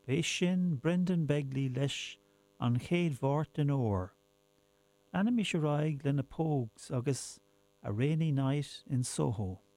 B'é sin Brendan Begley leis an chéad bhart den óir. Anna mis raig le na Pogues agus A Rainy Night in Soho.